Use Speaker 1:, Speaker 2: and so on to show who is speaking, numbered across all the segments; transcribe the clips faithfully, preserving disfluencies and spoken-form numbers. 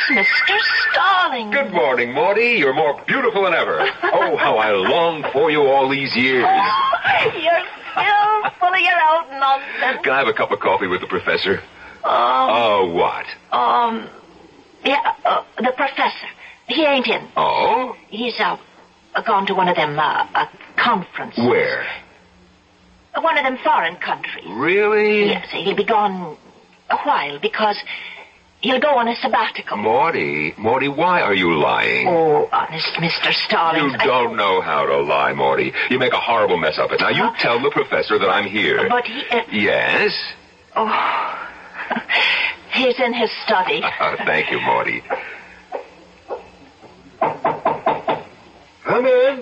Speaker 1: Mister Stallings.
Speaker 2: Good morning, Morty. You're more beautiful than ever. Oh, how I longed for you all these years.
Speaker 1: Oh, you're still full of your old nonsense.
Speaker 2: Can I have a cup of coffee with the professor?
Speaker 1: Um,
Speaker 2: Oh, what?
Speaker 1: um, yeah, uh, the professor. He ain't in.
Speaker 2: Oh?
Speaker 1: He's, uh, gone to one of them, uh, uh conferences.
Speaker 2: Where?
Speaker 1: One of them foreign countries.
Speaker 2: Really?
Speaker 1: Yes, he'll be gone a while because he'll go on a sabbatical.
Speaker 2: Morty, Morty, why are you lying?
Speaker 1: Oh, honest, Mister Stallings.
Speaker 2: You don't
Speaker 1: I...
Speaker 2: know how to lie, Morty. You make a horrible mess of it. Now, you
Speaker 1: Huh?
Speaker 2: tell the professor that I'm here.
Speaker 1: But he... Uh...
Speaker 2: Yes?
Speaker 1: Oh, he's in his study.
Speaker 2: Thank you, Morty.
Speaker 3: Come in.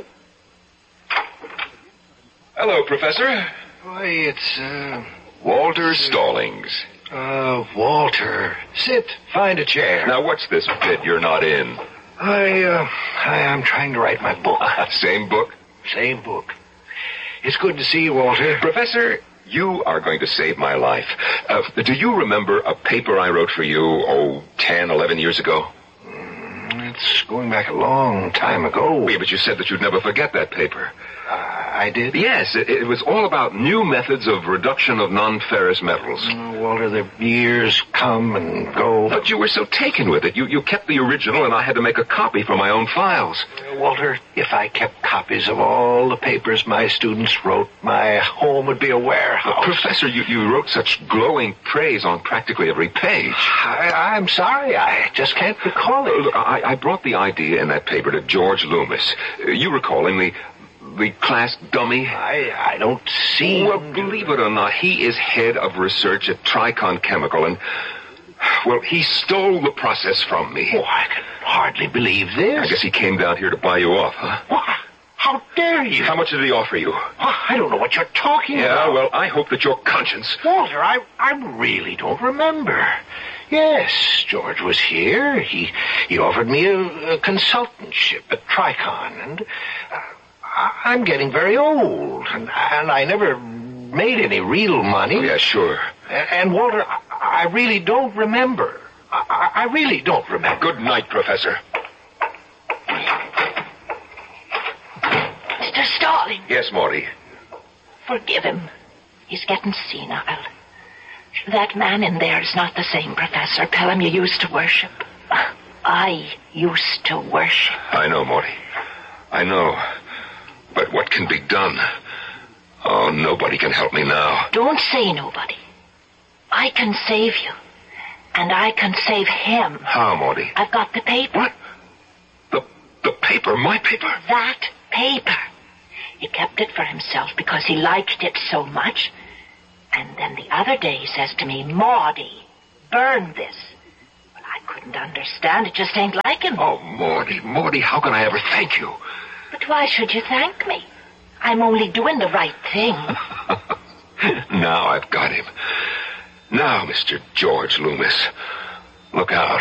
Speaker 2: Hello, Professor.
Speaker 3: Why, it's, uh...
Speaker 2: Walter Stallings.
Speaker 3: Uh, Walter. Sit. Find a chair.
Speaker 2: Now, what's this bit you're not in?
Speaker 3: I, uh... I, I'm trying to write my book.
Speaker 2: Same book?
Speaker 3: Same book. It's good to see you, Walter.
Speaker 2: Professor, you are going to save my life. Uh, do you remember a paper I wrote for you, oh, ten, eleven years ago?
Speaker 3: It's going back a long time ago.
Speaker 2: Yeah, but you said that you'd never forget that paper.
Speaker 3: Uh, I did?
Speaker 2: Yes, it, it was all about new methods of reduction of non-ferrous metals.
Speaker 3: Oh, Walter, the years come and go.
Speaker 2: But you were so taken with it. You, you kept the original, and I had to make a copy for my own files.
Speaker 3: Uh, Walter, if I kept copies of all the papers my students wrote, my home would be a warehouse.
Speaker 2: Professor, you, you wrote such glowing praise on practically every page.
Speaker 3: I, I'm sorry, I just can't recall it.
Speaker 2: Look, I, I brought the idea in that paper to George Loomis. Uh, You recall him, the... The class dummy?
Speaker 3: I, I don't see...
Speaker 2: Well, believe it or not, he is head of research at Tricon Chemical, and, well, he stole the process from me.
Speaker 3: Oh, I can hardly believe this.
Speaker 2: I guess he came down here to buy you off, huh?
Speaker 3: What? How dare you?
Speaker 2: How much did he offer you?
Speaker 3: I don't know what you're talking
Speaker 2: Yeah,
Speaker 3: about.
Speaker 2: well, I hope that your conscience...
Speaker 3: Walter, I, I really don't remember. Yes, George was here. He, he offered me a, a consultantship at Tricon, and... Uh, I'm getting very old, and, and I never made any real money.
Speaker 2: Oh, yeah, sure.
Speaker 3: And, and Walter, I, I really don't remember. I, I really don't remember.
Speaker 2: Good night, Professor.
Speaker 1: Mister Stallings.
Speaker 2: Yes, Morty.
Speaker 1: Forgive him. He's getting senile. That man in there is not the same Professor Pelham you used to worship. I used to worship.
Speaker 2: I know, Morty. I know. But what can be done? Oh, nobody can help me now.
Speaker 1: Don't say nobody. I can save you. And I can save him.
Speaker 2: How, Morty?
Speaker 1: I've got the paper.
Speaker 2: What? The the paper? My paper?
Speaker 1: That paper. He kept it for himself because he liked it so much. And then the other day he says to me, Maudie, burn this. Well, I couldn't understand. It just ain't like him.
Speaker 2: Oh, Morty, Morty, how can I ever thank you?
Speaker 1: But why should you thank me? I'm only doing the right thing.
Speaker 2: Now I've got him. Now, Mister George Loomis, look out.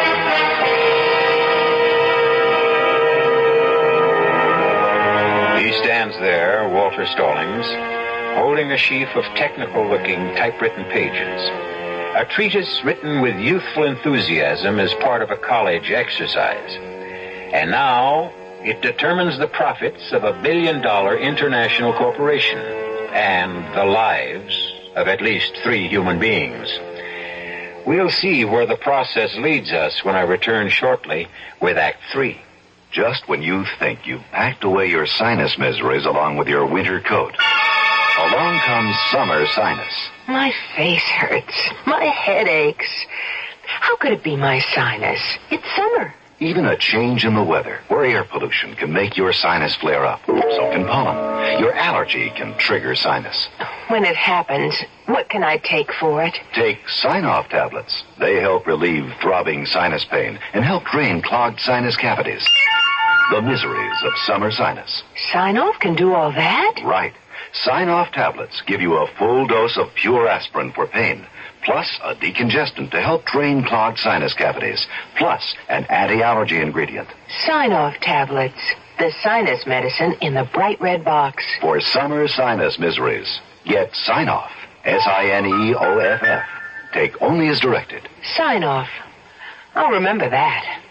Speaker 4: He stands there, Walter Stallings, holding a sheaf of technical-looking typewritten pages. A treatise written with youthful enthusiasm as part of a college exercise. And now... it determines the profits of a billion-dollar international corporation and the lives of at least three human beings. We'll see where the process leads us when I return shortly with Act Three.
Speaker 5: Just when you think you've packed away your sinus miseries along with your winter coat, along comes summer sinus.
Speaker 6: My face hurts. My head aches. How could it be my sinus? It's summer.
Speaker 5: Even a change in the weather or air pollution can make your sinus flare up. So can pollen. Your allergy can trigger sinus.
Speaker 6: When it happens, what can I take for it?
Speaker 5: Take Sign-Off tablets. They help relieve throbbing sinus pain and help drain clogged sinus cavities. The miseries of summer sinus.
Speaker 6: Sign-Off can do all that?
Speaker 5: Right. Sign-Off tablets give you a full dose of pure aspirin for pain, plus a decongestant to help drain clogged sinus cavities, plus an anti-allergy ingredient.
Speaker 6: Sign-Off tablets. The sinus medicine in the bright red box.
Speaker 5: For summer sinus miseries, get Sign-Off. S I N E O F F. Take only as directed.
Speaker 6: Sign-Off. I'll remember that.